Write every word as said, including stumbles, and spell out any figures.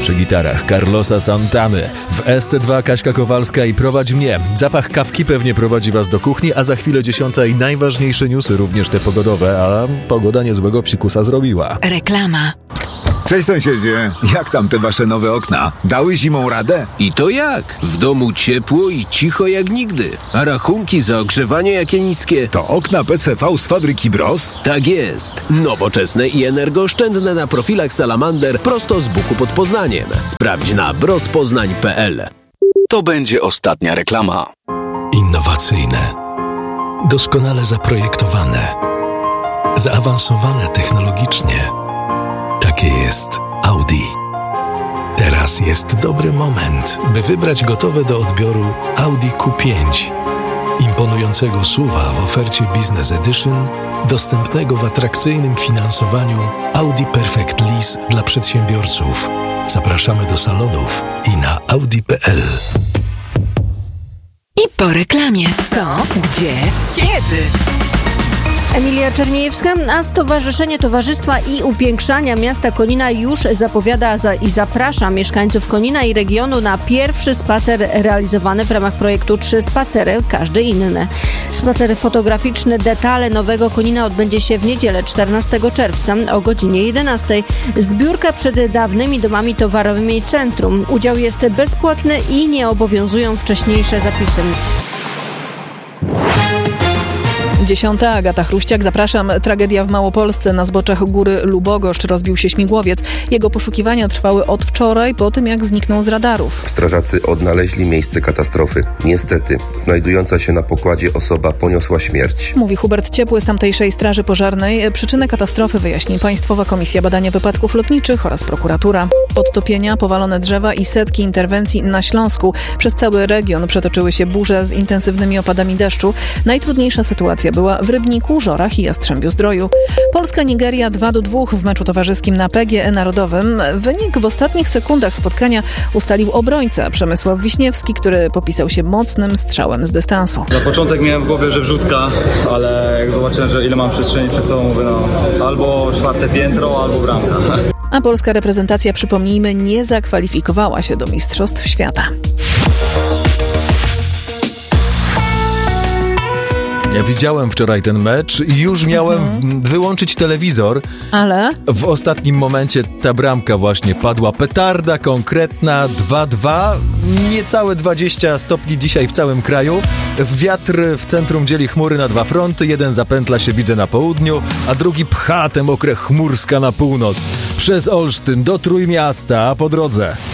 Przy gitarach Carlosa Santany. W S C dwa Kaśka Kowalska i Prowadź mnie. Zapach kawki pewnie prowadzi was do kuchni, a za chwilę dziesiąta i najważniejsze newsy, również te pogodowe, a pogoda niezłego psikusa zrobiła. Reklama. Cześć sąsiedzie, jak tam te wasze nowe okna? Dały zimą radę? I to jak? W domu ciepło i cicho jak nigdy. A rachunki za ogrzewanie jakie niskie? To okna P C V z fabryki Bros? Tak jest. Nowoczesne i energooszczędne na profilach Salamander prosto z Buku pod Poznaniem. Sprawdź na brospoznań kropka p l. To będzie ostatnia reklama. Innowacyjne, doskonale zaprojektowane, zaawansowane technologicznie. Takie jest Audi. Teraz jest dobry moment, by wybrać gotowe do odbioru Audi Q pięć. Imponującego S U V-a w ofercie Business Edition, dostępnego w atrakcyjnym finansowaniu Audi Perfect Lease dla przedsiębiorców. Zapraszamy do salonów i na audi kropka p l. I po reklamie. Co? Gdzie? Kiedy? Emilia Czerniejewska, a Stowarzyszenie Towarzystwa i Upiększania Miasta Konina już zapowiada za i zaprasza mieszkańców Konina i regionu na pierwszy spacer realizowany w ramach projektu Trzy Spacery, każdy inny. Spacer fotograficzny Detale Nowego Konina odbędzie się w niedzielę czternastego czerwca o godzinie jedenastej. Zbiórka przed dawnymi domami towarowymi centrum. Udział jest bezpłatny i nie obowiązują wcześniejsze zapisy. Dziesiąta, Agata Chruściak, zapraszam. Tragedia w Małopolsce. Na zboczach góry Lubogoszcz rozbił się śmigłowiec. Jego poszukiwania trwały od wczoraj, po tym jak zniknął z radarów. Strażacy odnaleźli miejsce katastrofy. Niestety, znajdująca się na pokładzie osoba poniosła śmierć. Mówi Hubert Ciepły z tamtejszej Straży Pożarnej. Przyczynę katastrofy wyjaśni Państwowa Komisja Badania Wypadków Lotniczych oraz prokuratura. Podtopienia, powalone drzewa i setki interwencji na Śląsku. Przez cały region przetoczyły się burze z intensywnymi opadami deszczu. Najtrudniejsza sytuacja była w Rybniku, Żorach i Jastrzębiu-Zdroju. Polska-Nigeria dwa do dwóch w meczu towarzyskim na P G E Narodowym. Wynik w ostatnich sekundach spotkania ustalił obrońca Przemysław Wiśniewski, który popisał się mocnym strzałem z dystansu. Na początek miałem w głowie, że wrzutka, ale jak zobaczyłem, że ile mam przestrzeni przed sobą, mówię, no albo czwarte piętro, albo bramka. A polska reprezentacja, przypomnijmy, nie zakwalifikowała się do Mistrzostw Świata. Ja widziałem wczoraj ten mecz i już miałem mhm. wyłączyć telewizor. Ale? W ostatnim momencie ta bramka właśnie padła. Petarda konkretna, dwa dwa. Niecałe dwadzieścia stopni dzisiaj w całym kraju. Wiatr w centrum dzieli chmury na dwa fronty. Jeden zapętla się, widzę, na południu, a drugi pcha tę mokrę chmurska na północ. Przez Olsztyn do Trójmiasta, a po drodze